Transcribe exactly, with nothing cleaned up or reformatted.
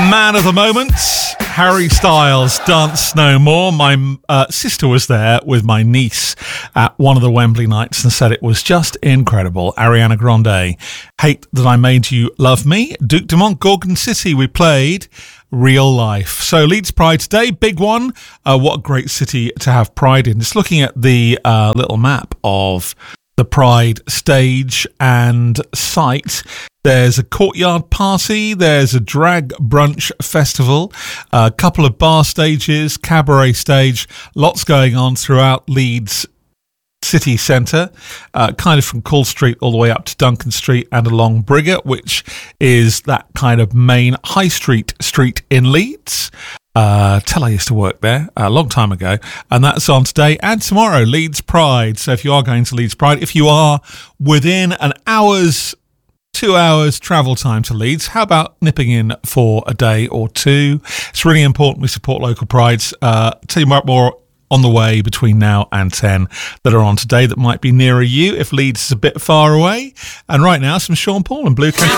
Man of the moment, Harry Styles, Dance No More. My uh, sister was there with my niece at one of the Wembley nights and said it was just incredible. Ariana Grande, Hate That I Made You Love Me. Duke Dumont, Gorgon City, we played Real Life. So Leeds Pride today, big one. Uh, what a great city to have pride in. Just looking at the uh, little map of the Pride stage and site. There's a courtyard party, there's a drag brunch festival, a couple of bar stages, cabaret stage, lots going on throughout Leeds city centre, uh, kind of from Cool Street all the way up to Duncan Street and along Briggate, which is that kind of main high street street in Leeds. Uh, tell I used to work there a long time ago, and that's on today and tomorrow, Leeds Pride. So if you are going to Leeds Pride, if you are within an hour's Two hours travel time to Leeds, how about nipping in for a day or two? It's really important we support local prides. Uh, tell you more on the way between now and ten that are on today that might be nearer you if Leeds is a bit far away. And right now, some Sean Paul and Blue Country.